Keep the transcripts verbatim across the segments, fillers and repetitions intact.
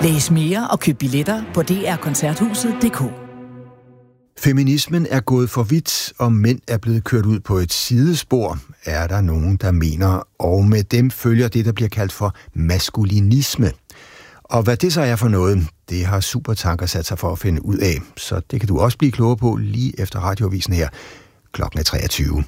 Læs mere og køb billetter på d r koncerthuset punktum d k. Feminismen er gået for vidt, og mænd er blevet kørt ud på et sidespor, er der nogen, der mener, og med dem følger det, der bliver kaldt for maskulinisme. Og hvad det så er for noget, det har Supertanker sat sig for at finde ud af, så det kan du også blive klogere på lige efter radioavisen her. Klokken er treogtyve.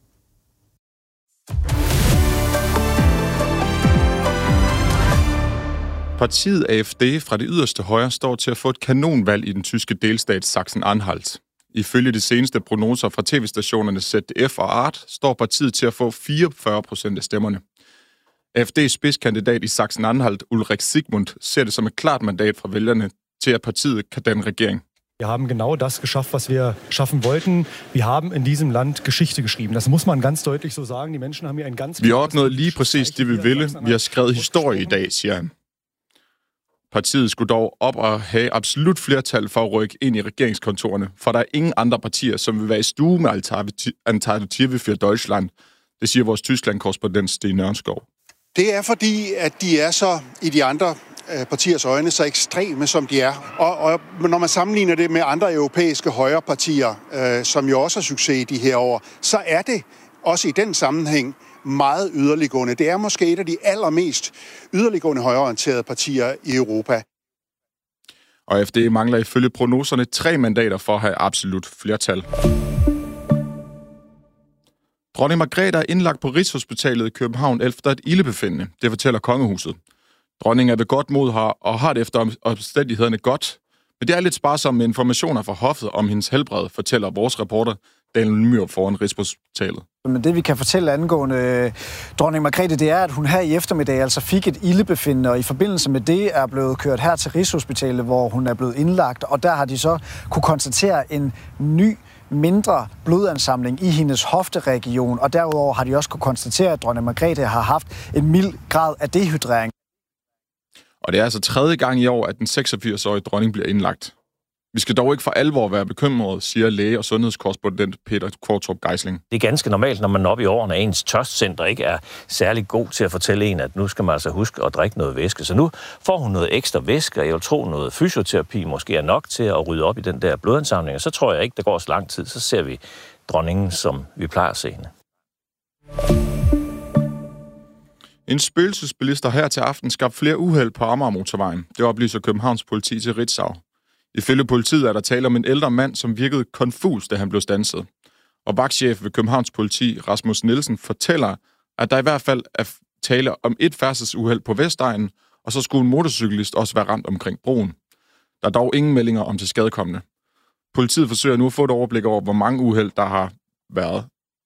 Partiet A F D fra det yderste højre står til at få et kanonvalg i den tyske delstat Sachsen-Anhalt. Ifølge de seneste prognoser fra tv-stationerne Z D F og Art står partiet til at få fireogfyrre procent af stemmerne. A F D's spidskandidat i Sachsen-Anhalt, Ulrich Sigmund, ser det som et klart mandat fra vælgerne til, at partiet kan danne regering. Wir haben genau das geschafft, was wir schaffen wollten. Wir haben in diesem Land Geschichte geschrieben. Das muss man ganz deutlich so sagen. Die Menschen haben hier ein ganz... Vi har opnået lige præcis det, vi ville. Vi har skrevet historie i dag, siger han. Partiet skulle dog op og have absolut flertal for at rykke ind i regeringskontorerne, for der er ingen andre partier, som vil være i stue med Alternative für Deutschland. Det siger vores Tyskland-korrespondent Sten Nørnskov. Det er fordi, at de er så i de andre partiers øjne så ekstreme, som de er. Og, og når man sammenligner det med andre europæiske højrepartier, øh, som jo også har succes i de her år, så er det også i den sammenhæng meget yderliggående. Det er måske et af de allermest yderliggående højreorienterede partier i Europa. Og A F D mangler ifølge prognoserne tre mandater for at have absolut flertal. Dronning Margrethe er indlagt på Rigshospitalet i København efter et ildebefindende. Det fortæller kongehuset. Dronningen er ved godt mod her og har det efter omstændighederne godt. Men det er lidt sparsomt med informationer fra hoffet om hendes helbred, fortæller vores reporter Daniel Myhr foran Rigshospitalet. Men det vi kan fortælle angående øh, dronning Margrethe, det er, at hun her i eftermiddag altså fik et ildebefindende, og i forbindelse med det er blevet kørt her til Rigshospitalet, hvor hun er blevet indlagt, og der har de så kunne konstatere en ny mindre blodansamling i hendes hofteregion, og derudover har de også kunne konstatere, at dronning Margrethe har haft en mild grad af dehydrering. Og det er altså tredje gang i år, at den seksogfirs-årige dronning bliver indlagt. Vi skal dog ikke for alvor være bekymrede, siger læge- og sundhedskorrespondent Peter Kvartrup Geisling. Det er ganske normalt, når man er oppe i årene, at ens tørstcenter ikke er særlig god til at fortælle en, at nu skal man altså huske at drikke noget væske. Så nu får hun noget ekstra væske, og jeg vil tro, noget fysioterapi måske er nok til at rydde op i den der blodansamling. Og så tror jeg ikke, der går så lang tid, så ser vi dronningen, som vi plejer at se hende. En spøgelsesbilist har her til aften skabt flere uheld på Amagermotorvejen. Det oplyser Københavns politi til Ritzau. Ifølge politiet er der tale om en ældre mand, som virkede konfus, da han blev standset. Og vagtchef ved Københavns politi, Rasmus Nielsen, fortæller, at der i hvert fald er tale om et færdselsuheld på Vestegnen, og så skulle en motorcyklist også være ramt omkring broen. Der er dog ingen meldinger om tilskadekommende. Politiet forsøger nu at få et overblik over, hvor mange uheld der har været.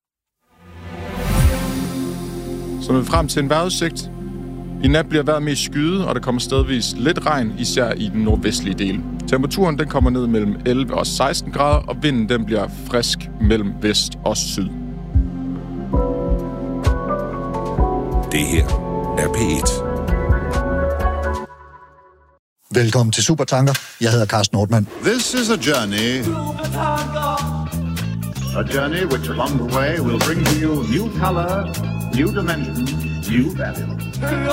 Så når vi frem til en vejrudsigt. I nat bliver vejret mest skyet, og der kommer stedvis lidt regn, især i den nordvestlige del. Temperaturen den kommer ned mellem elleve og seksten grader, og vinden den bliver frisk mellem vest og syd. Det her er P et. Velkommen til Supertanker. Jeg hedder Carsten Nordmann. This is a journey. A journey which along the way will bring to you new color, new dimension, new value.